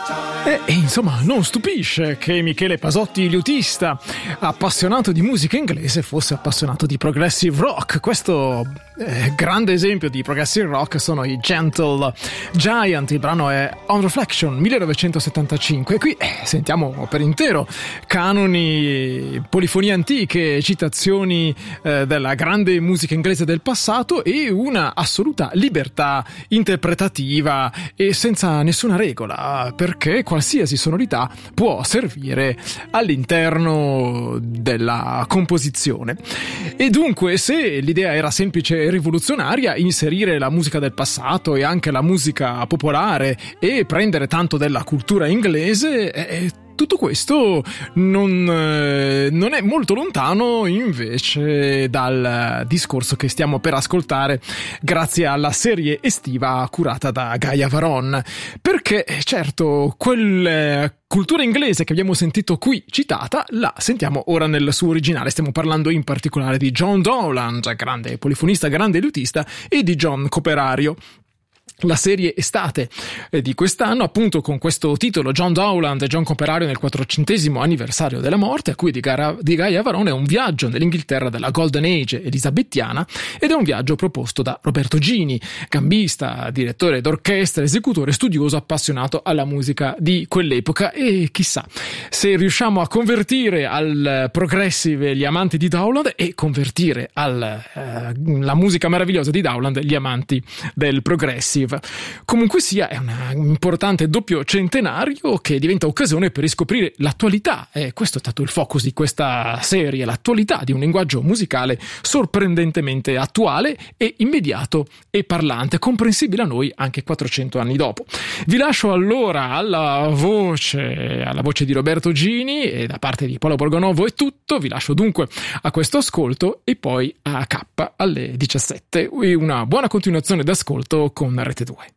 E insomma, non stupisce che Michele Pasotti, liutista, appassionato di musica inglese, fosse appassionato di progressive rock. Questo grande esempio di progressive rock sono i Gentle Giant. Il brano è On Reflection, 1975. E qui sentiamo per intero canoni, polifonie antiche, citazioni della grande musica inglese del passato e una assoluta libertà interpretativa e senza nessuna regola, perché qualsiasi sonorità può servire all'interno della composizione. E dunque, se l'idea era semplice e rivoluzionaria, inserire la musica del passato e anche la musica popolare e prendere tanto della cultura inglese, tutto questo non è molto lontano invece dal discorso che stiamo per ascoltare grazie alla serie estiva curata da Gaia Varon, perché certo quel cultura inglese che abbiamo sentito qui citata la sentiamo ora nel suo originale. Stiamo parlando in particolare di John Dowland, grande polifonista, grande liutista, e di John Coperario. La serie estate di quest'anno, appunto con questo titolo, John Dowland e John Coperario nel 400° anniversario della morte, a cui di Gaia Varon, è un viaggio nell'Inghilterra della Golden Age elisabettiana, ed è un viaggio proposto da Roberto Gini, gambista, direttore d'orchestra, esecutore, studioso, appassionato alla musica di quell'epoca. E chissà se riusciamo a convertire al progressive gli amanti di Dowland e convertire la musica meravigliosa di Dowland gli amanti del progressive. Comunque sia, è un importante doppio centenario che diventa occasione per riscoprire l'attualità, e questo è stato il focus di questa serie, l'attualità di un linguaggio musicale sorprendentemente attuale e immediato e parlante, comprensibile a noi anche 400 anni dopo. Vi lascio allora alla voce di Roberto Gini, e da parte di Paolo Borgonovo è tutto. Vi lascio dunque a questo ascolto e poi a K alle 17, e una buona continuazione d'ascolto con Rete 2.